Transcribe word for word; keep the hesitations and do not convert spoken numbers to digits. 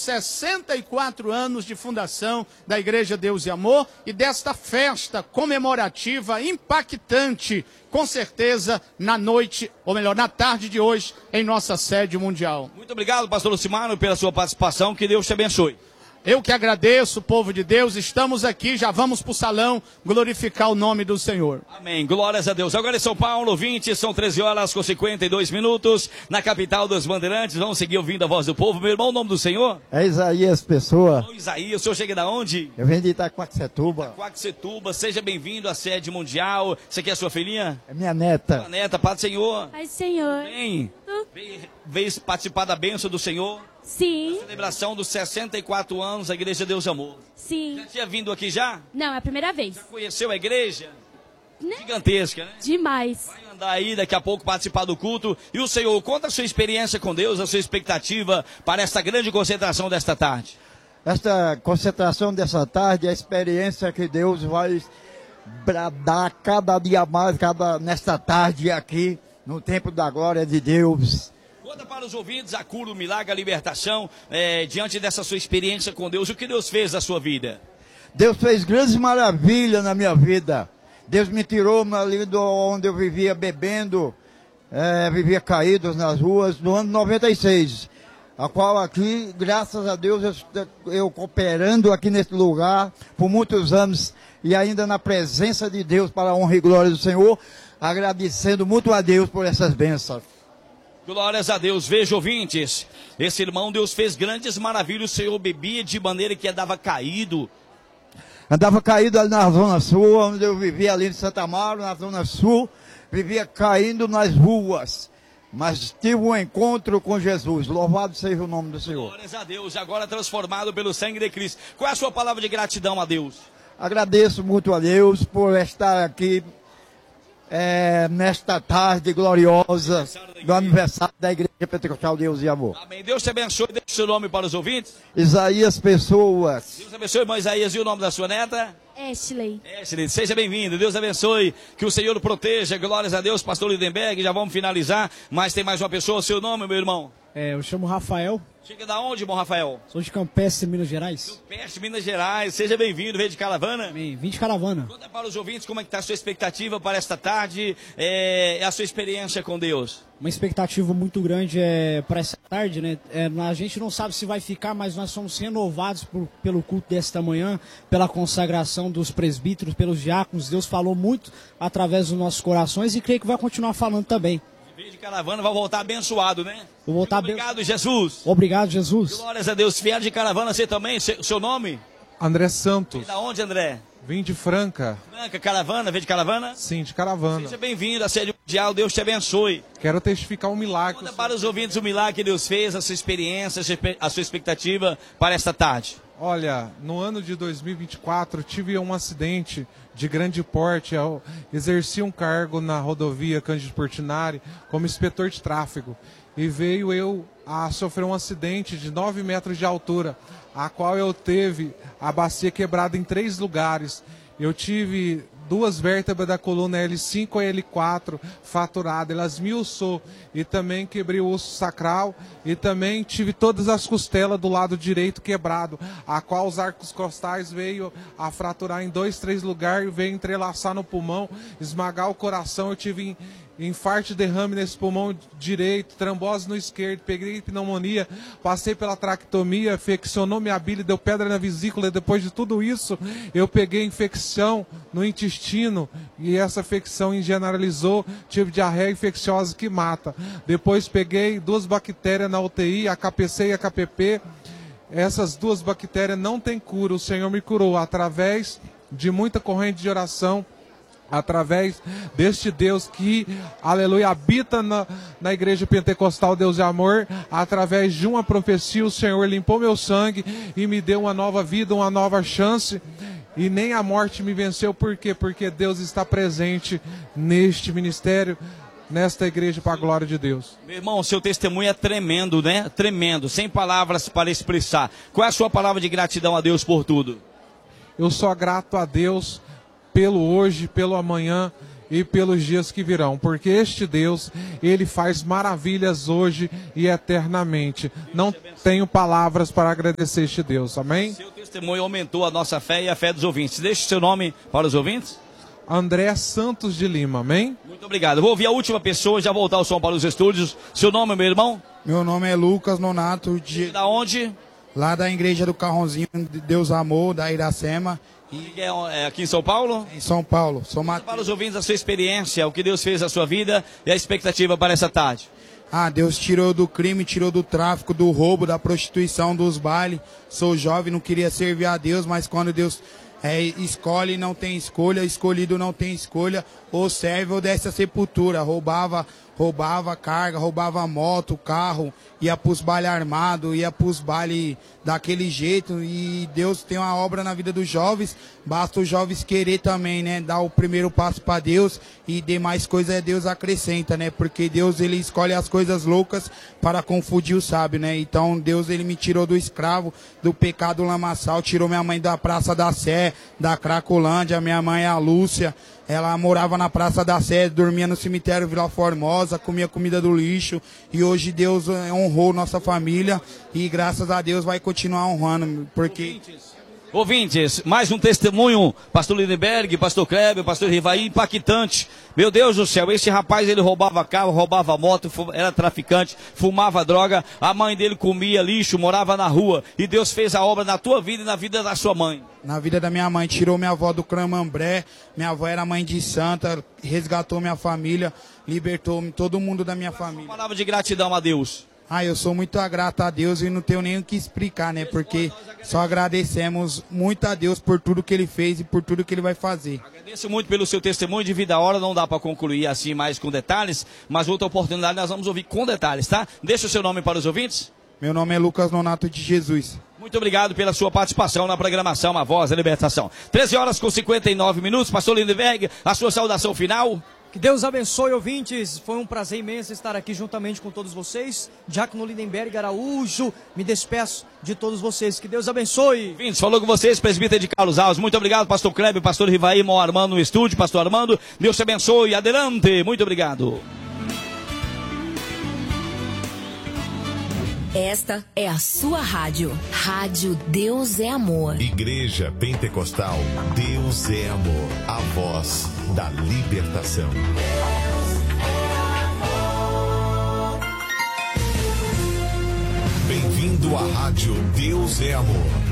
sessenta e quatro anos de fundação da Igreja Deus e Amor e desta festa comemorativa impactante, com certeza, na noite, ou melhor, na tarde de hoje, em nossa sede mundial. Muito obrigado, pastor Lucimano, pela sua participação, que Deus te abençoe. Eu que agradeço, povo de Deus, estamos aqui, já vamos para o salão glorificar o nome do Senhor. Amém, glórias a Deus. Agora em São Paulo, vinte, são treze horas com cinquenta e dois minutos, na capital dos Bandeirantes. Vamos seguir ouvindo a voz do povo. Meu irmão, o nome do Senhor? É Isaías Pessoa. Irmão Isaías, o senhor chega da onde? Eu venho de Itaquaquecetuba. Itaquaquecetuba, seja bem-vindo à sede mundial. Você quer a sua filhinha? É minha neta. Sua neta, Pai do Senhor. Pai do Senhor. Bem, veio, veio participar da bênção do Senhor. Sim. A celebração dos sessenta e quatro anos da Igreja Deus e Amor. Sim. Já tinha vindo aqui já? Não, é a primeira vez. Já conheceu a igreja? Né? Gigantesca, né? Demais. Vai andar aí daqui a pouco participar do culto. E o Senhor, conta a sua experiência com Deus, a sua expectativa para esta grande concentração desta tarde. Esta concentração dessa tarde é a experiência que Deus vai bradar cada dia mais, cada, nesta tarde aqui, no tempo da glória de Deus. Conta para os ouvintes a cura, o milagre, a libertação, é, diante dessa sua experiência com Deus. O que Deus fez na sua vida? Deus fez grandes maravilhas na minha vida. Deus me tirou ali do onde eu vivia bebendo, é, vivia caído nas ruas, no ano noventa e seis. A qual aqui, graças a Deus, eu, eu cooperando aqui nesse lugar por muitos anos e ainda na presença de Deus para a honra e glória do Senhor, agradecendo muito a Deus por essas bênçãos. Glórias a Deus. Veja, ouvintes, esse irmão, Deus fez grandes maravilhas. O Senhor bebia de maneira que andava caído. Andava caído ali na Zona Sul, onde eu vivia ali em Santa Amaro, na Zona Sul, vivia caindo nas ruas. Mas tive um encontro com Jesus. Louvado seja o nome do Senhor. Glórias a Deus, agora transformado pelo sangue de Cristo. Qual é a sua palavra de gratidão a Deus? Agradeço muito a Deus por estar aqui É, nesta tarde gloriosa do aniversário da Igreja Pentecostal Deus e Amor. Amém. Deus te abençoe. Deixe o seu nome para os ouvintes. Isaías Pessoas. Deus abençoe, irmão Isaías. E o nome da sua neta? Ashley. Ashley, seja bem-vindo. Deus abençoe. Que o Senhor o proteja. Glórias a Deus, pastor Lindenberg. Já vamos finalizar. Mas tem mais uma pessoa. Seu nome, meu irmão? É, eu chamo Rafael. Chega da onde, irmão Rafael? Sou de Campestre, Minas Gerais. Campestre, Minas Gerais. Seja bem-vindo. Veio de caravana? Vim de caravana. Conta para os ouvintes como é que está a sua expectativa para esta tarde, é, a sua experiência com Deus. Uma expectativa muito grande é, para essa tarde, né? É, a gente não sabe se vai ficar, mas nós somos renovados por, pelo culto desta manhã, pela consagração dos presbíteros, pelos diáconos. Deus falou muito através dos nossos corações e creio que vai continuar falando também. Veio de caravana, vai voltar abençoado, né? Vou voltar Obrigado, abenço... Jesus. Obrigado, Jesus. Glórias a Deus. Fiel de caravana, você também? Seu, seu nome? André Santos. Veio da onde, André? Vim de Franca. Franca, caravana, veio de caravana? Sim, de caravana. Seja bem-vindo à sede mundial, Deus te abençoe. Quero testificar um milagre. Conta para os ouvintes o milagre que Deus fez, a sua experiência, a sua expectativa para esta tarde. Olha, no ano de dois mil e vinte e quatro tive um acidente de grande porte. Eu exerci um cargo na rodovia Cândido Portinari como inspetor de tráfego. E veio eu a sofrer um acidente de nove metros de altura, a qual eu teve a bacia quebrada em três lugares. Eu tive duas vértebras da coluna L cinco e L quatro faturadas, elas esmiuçou, e também quebrei o osso sacral, e também tive todas as costelas do lado direito quebrado, a qual os arcos costais veio a fraturar em dois, três lugares, veio entrelaçar no pulmão, esmagar o coração. Eu tive infarto e derrame nesse pulmão direito, trombose no esquerdo, peguei pneumonia, passei pela traquetomia, infeccionou minha bile, deu pedra na vesícula. Depois de tudo isso, eu peguei infecção no intestino e essa infecção generalizou, tive diarreia infecciosa que mata. Depois peguei duas bactérias na U T I, a K P C e a K P P. Essas duas bactérias não têm cura, o Senhor me curou através de muita corrente de oração, através deste Deus que, aleluia, habita na, na Igreja Pentecostal Deus e Amor. Através de uma profecia, o Senhor limpou meu sangue e me deu uma nova vida, uma nova chance, e nem a morte me venceu. Por quê? Porque Deus está presente neste ministério, nesta igreja, para a glória de Deus. Meu irmão, seu testemunho é tremendo, né? Tremendo, sem palavras para expressar. Qual é a sua palavra de gratidão a Deus por tudo? Eu sou grato a Deus pelo hoje, pelo amanhã e pelos dias que virão, porque este Deus, Ele faz maravilhas hoje e eternamente. Não tenho palavras para agradecer este Deus, amém? Seu testemunho aumentou a nossa fé e a fé dos ouvintes. Deixe seu nome para os ouvintes. André Santos de Lima, amém? Muito obrigado. Vou ouvir a última pessoa, já voltar o som para os estúdios. Seu nome, meu irmão? Meu nome é Lucas Nonato, de... Da onde? Lá da igreja do Carrãozinho, de Deus Amor, da Iracema. E é, é aqui em São Paulo? Em São Paulo. Sou Mat... Para os ouvintes, a sua experiência, o que Deus fez na sua vida e a expectativa para essa tarde. Ah, Deus tirou do crime, tirou do tráfico, do roubo, da prostituição, dos bailes. Sou jovem, não queria servir a Deus, mas quando Deus é, escolhe, não tem escolha, escolhido não tem escolha, ou serve ou desce a sepultura. Roubava, roubava carga, roubava moto, carro, ia pros bailes armados, ia pros bailes daquele jeito. E Deus tem uma obra na vida dos jovens, basta os jovens querer também, né? Dar o primeiro passo para Deus e demais coisas é Deus acrescenta, né? Porque Deus, ele escolhe as coisas loucas para confundir o sábio, né? Então Deus, ele me tirou do escravo, do pecado lamaçal, tirou minha mãe da Praça da Sé, da Cracolândia. Minha mãe é a Lúcia, ela morava na Praça da Sé, dormia no cemitério Vila Formosa, comia comida do lixo, e hoje Deus honrou nossa família e graças a Deus vai continuar honrando, porque... Ouvintes, mais um testemunho, pastor Lindenberg, pastor Kleber, pastor Rivaí, impactante. Meu Deus do céu, esse rapaz, ele roubava carro, roubava moto, era traficante, fumava droga, a mãe dele comia lixo, morava na rua, e Deus fez a obra na tua vida e na vida da sua mãe. Na vida da minha mãe, tirou minha avó do Cramambré, minha avó era mãe de santa, resgatou minha família, libertou todo mundo da minha família. Uma palavra de gratidão a Deus. Ah, eu sou muito grato a Deus e não tenho nem o que explicar, né? Porque só agradecemos muito a Deus por tudo que Ele fez e por tudo que Ele vai fazer. Agradeço muito pelo seu testemunho de vida. A hora não dá para concluir assim mais com detalhes, mas outra oportunidade nós vamos ouvir com detalhes, tá? Deixa o seu nome para os ouvintes. Meu nome é Lucas Nonato de Jesus. Muito obrigado pela sua participação na programação A Voz da Libertação. treze horas com cinquenta e nove minutos. Pastor Lindenberg, a sua saudação final. Que Deus abençoe, ouvintes. Foi um prazer imenso estar aqui juntamente com todos vocês. Diácono Lindenberg Araújo, me despeço de todos vocês. Que Deus abençoe. Ouvintes, falou com vocês, presbítero de Carlos Alves. Muito obrigado, pastor Kleber, pastor Rivaí, irmão Armando no estúdio, pastor Armando. Deus te abençoe. Adelante. Muito obrigado. Esta é a sua rádio. Rádio Deus é Amor. Igreja Pentecostal Deus é Amor. A voz da libertação. Bem-vindo à Rádio Deus é Amor.